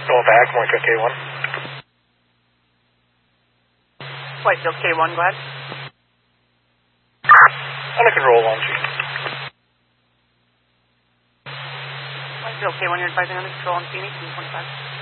Going back, Whitefield K1. Whitefield K1, go ahead. Under control, on G. Whitefield K1, you're advising under control on Phoenix, 25.